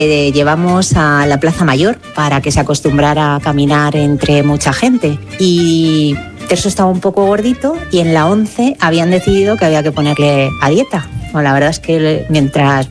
llevamos a la Plaza Mayor para que se acostumbrara a caminar entre mucha gente. Y Terso estaba un poco gordito y en la 11 habían decidido que había que ponerle a dieta. Bueno, la verdad es que mientras